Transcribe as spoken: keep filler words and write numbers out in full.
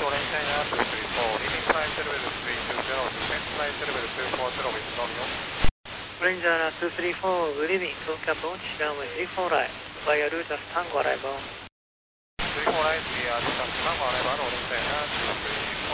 Orange China two three four, leaving flight level three two zero, descent flight level two four zero with Romeo. Orange China two three four, good evening, to Cap launch runway three four right, via route of Tango arrival. three four right, we are just Tango arrival, Orange China two three four.